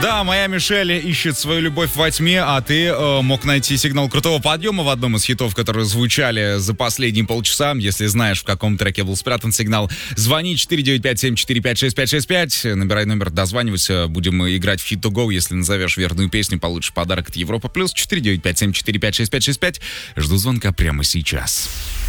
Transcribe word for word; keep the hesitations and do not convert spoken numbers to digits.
Да, моя Мишель ищет свою любовь во тьме, а ты э, мог найти сигнал крутого подъема в одном из хитов, которые звучали за последние полчаса. Если знаешь, в каком треке был спрятан сигнал, звони четыре девять пять семь четыре пять шесть пять шесть пять, набирай номер, дозванивайся, будем играть в Hit to Go. Если назовешь верную песню, получишь подарок от Европа Плюс. Четыре девять пять семь четыре пять шесть пять шесть пять. Жду звонка прямо сейчас.